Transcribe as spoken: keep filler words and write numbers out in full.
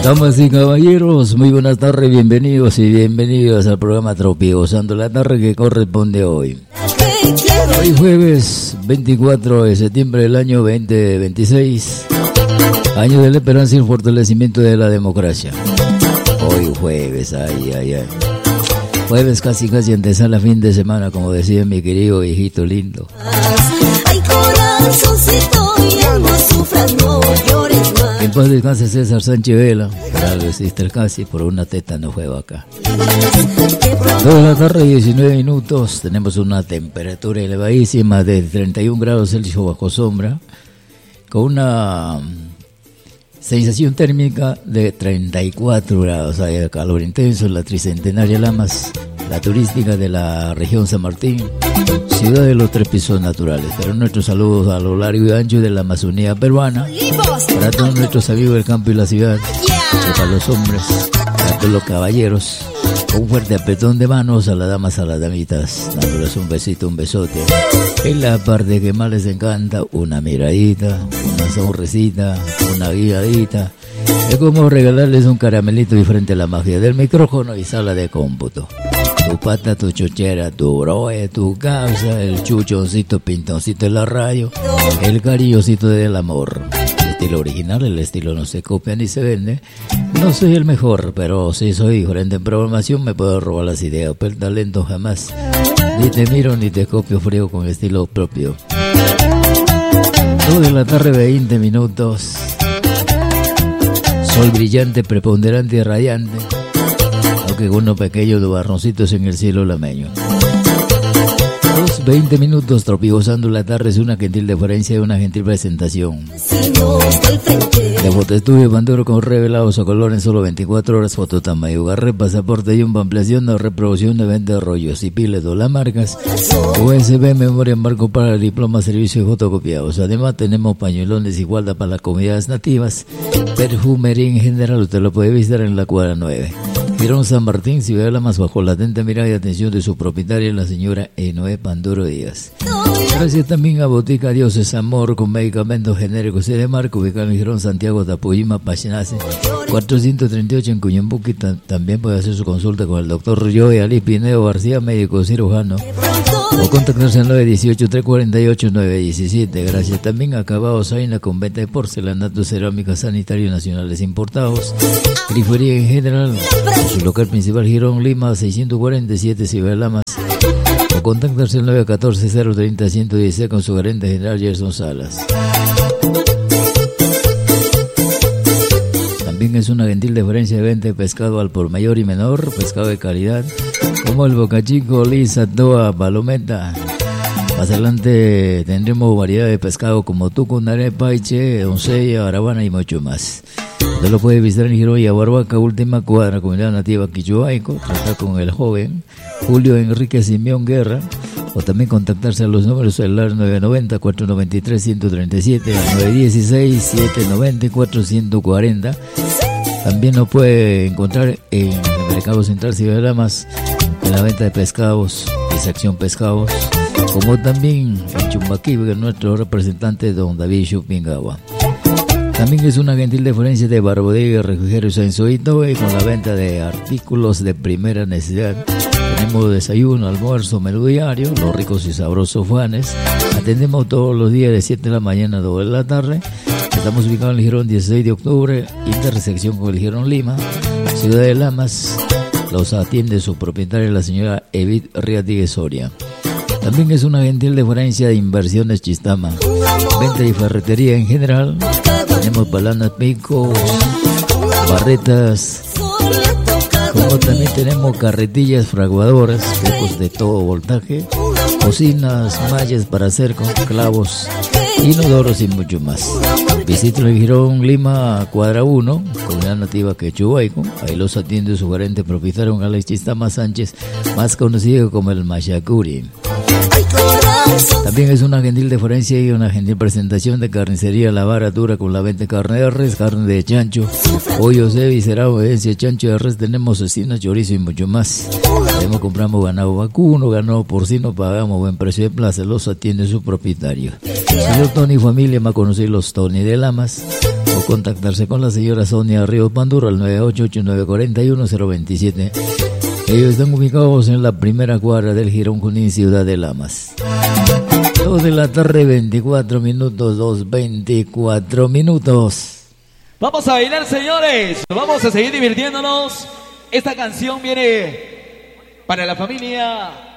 Damas y caballeros, muy buenas tardes, bienvenidos y bienvenidos al programa Tropigozando la tarde que corresponde hoy. Hoy jueves veinticuatro de septiembre del año veinte veintiséis, año de la esperanza y el fortalecimiento de la democracia. Hoy jueves, ay, ay, ay. Jueves casi casi antesala fin de semana, como decía mi querido hijito lindo. Ay, corazoncito, ya no sufras, no llores más. En paz descanse César Sánchez Vela, por algo existe el casi, por una teta no fue acá. Dos de la tarde, diecinueve minutos, tenemos una temperatura elevadísima de treinta y un grados Celsius bajo sombra, con una sensación térmica de treinta y cuatro grados. Hay calor intenso en la tricentenaria Lamas, la turística de la región San Martín, ciudad de los tres pisos naturales. Pero nuestros saludos a lo largo y ancho de la Amazonía peruana, para todos nuestros amigos del campo y la ciudad, y para los hombres, para todos los caballeros. Un fuerte apretón de manos a las damas, a las damitas, dándoles un besito, un besote. En la parte que más les encanta, una miradita, una sonrisita, una guiadita. Es como regalarles un caramelito diferente a la magia del micrófono y sala de cómputo. Tu pata, tu chochera, tu broe, tu causa, el chuchoncito, pintoncito de la radio, el cariñosito del amor. El estilo original, el estilo no se copia ni se vende. No soy el mejor, pero si soy diferente en programación me puedo robar las ideas, pero el talento jamás. Ni te miro ni te copio frío con estilo propio. Dos de la tarde, veinte minutos. Sol brillante, preponderante y radiante, aunque con unos pequeños nubarroncitos en el cielo lameño. Dos, veinte minutos, Tropigozando la tarde es una gentil deferencia y una gentil presentación. De fotoestudio Panduro con revelados a color en solo veinticuatro horas, fototamayo, garre, pasaporte y un ampliación o reproducción de venta de rollos y piles de las marcas, U S B, memoria en barco para el diploma, servicio y fotocopiados. Además tenemos pañuelones y guarda para las comunidades nativas, perfumería en general, usted lo puede visitar en la cuadra nueve. Girón San Martín, Ciudad de Lamas, bajo la atenta mirada y atención de su propietaria, la señora Enoé Panduro Díaz. Gracias también a Botica Dioses Amor, con medicamentos genéricos y de marca, ubicado en Girón, Santiago, Tapuyima, Pachinase, cuatrocientos treinta y ocho en Cuñambuqui. También puede hacer su consulta con el doctor Joey Ali Pineo García, médico cirujano, o contactarse al nueve uno ocho, tres cuatro ocho, nueve uno siete. Gracias también a Acabado Zaina, con venta de porcelanato, cerámica, sanitarios nacionales importados, grifería en general, su local principal Girón, Lima, seiscientos cuarenta y siete, Ciudad de Lamas, o contactarse al nueve uno cuatro, cero tres cero, uno uno seis con su gerente general Gerson Salas. También es una gentil deferencia de venta de pescado al por mayor y menor, pescado de calidad, como el bocachico, lisa, toa, palometa. Más adelante tendremos variedad de pescado como tucunaré, paiche, doncella, arabana y mucho más. Usted lo puede visitar en Girón y Abarbaca, última cuadra, comunidad nativa Quichuaico, tratar con el joven Julio Enrique Simeón Guerra, o también contactarse a los números celular nueve nueve cero, cuatro nueve tres, uno tres siete, nueve uno seis, siete nueve cero, cuatro cuatro cero. También nos puede encontrar en el Mercado Central Ciudad de Lamas, en la venta de pescados y sección pescados, como también en Chumbaquí, que es nuestro representante don David Chupingawa. También es una gentil deferencia de Barbodega, Refrigerio Sensoito, y con la venta de artículos de primera necesidad. Tenemos desayuno, almuerzo, menú diario, los ricos y sabrosos fanes. Atendemos todos los días de siete de la mañana a dos de la tarde. Estamos ubicados en el Girón dieciséis de octubre, intersección con el Girón Lima, Ciudad de Lamas. Los atiende su propietaria, la señora Edith Riatíguez Soria. También es una gentil deferencia de Inversiones Chistama, venta y ferretería en general. Tenemos balanas, picos, barretas, como también tenemos carretillas fraguadoras, focos de todo voltaje, cocinas, mallas para hacer con clavos, inodoros y mucho más. Visita el Girón Lima, cuadra uno, comunidad nativa Quechuaico. Ahí los atiende su gerente propietario Alex Chistama Sánchez, más conocido como el Machacuri. Ay, corazón. También es una gentil deferencia y una gentil presentación de carnicería La Vara Dura con la venta de carne de res, carne de chancho, pollo, cebo y será obediencia, chancho de res, tenemos cecina, chorizo y mucho más. Además compramos ganado vacuno, ganado porcino, pagamos buen precio de plaza, los atiende su propietario. Señor Tony Familia, más conocido los Tony de Lamas, o contactarse con la señora Sonia Ríos Panduro al nueve ocho ocho nueve cuatro uno cero dos siete. Ellos están ubicados en la primera cuadra del Jirón Junín, Ciudad de Lamas. dos de la tarde, veinticuatro minutos, dos, veinticuatro minutos. Vamos a bailar, señores. Vamos a seguir divirtiéndonos. Esta canción viene para la familia